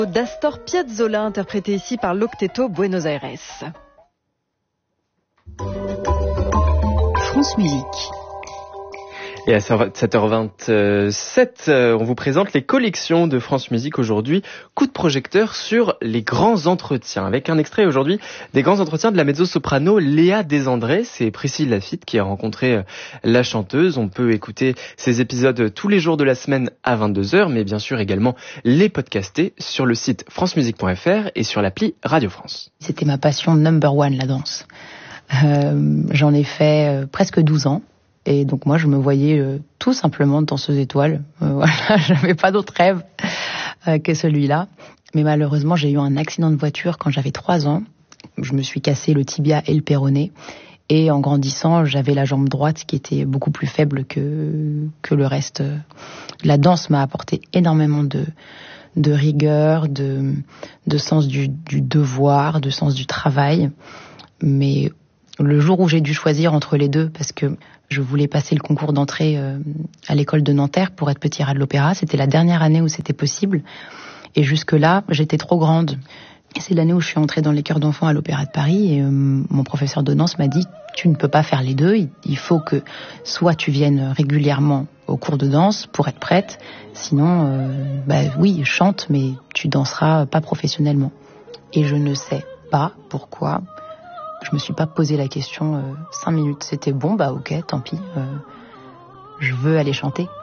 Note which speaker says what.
Speaker 1: d'Astor Piazzolla, interprété ici par l'Octeto Buenos Aires.
Speaker 2: France Musique.
Speaker 3: Et à 7h27, on vous présente les collections de France Musique aujourd'hui. Coup de projecteur sur les grands entretiens. Avec un extrait aujourd'hui des grands entretiens de la mezzo-soprano Léa Desandré. C'est Priscille Laffitte qui a rencontré la chanteuse. On peut écouter ces épisodes tous les jours de la semaine à 22h, mais bien sûr également les podcaster sur le site francemusique.fr et sur l'appli Radio France.
Speaker 2: C'était ma passion number one, la danse. J'en ai fait presque 12 ans. Et donc moi, je me voyais tout simplement danseuse étoile. Voilà, j'avais pas d'autre rêve que celui-là. Mais malheureusement, j'ai eu un accident de voiture quand j'avais 3 ans. Je me suis cassé le tibia et le péroné. Et en grandissant, j'avais la jambe droite qui était beaucoup plus faible que le reste. La danse m'a apporté énormément de rigueur, de sens du devoir, de sens du travail. Mais le jour où j'ai dû choisir entre les deux, parce que je voulais passer le concours d'entrée à l'école de Nanterre pour être petit rat de l'opéra, c'était la dernière année où c'était possible. Et jusque-là, j'étais trop grande. Et c'est l'année où je suis entrée dans les chœurs d'enfants à l'Opéra de Paris. Et mon professeur de danse m'a dit « Tu ne peux pas faire les deux. Il faut que soit tu viennes régulièrement au cours de danse pour être prête. Sinon, oui, chante, mais tu danseras pas professionnellement. » Et je ne sais pas pourquoi. Je me suis pas posé la question 5 minutes. C'était bon, ok, tant pis. Je veux aller chanter.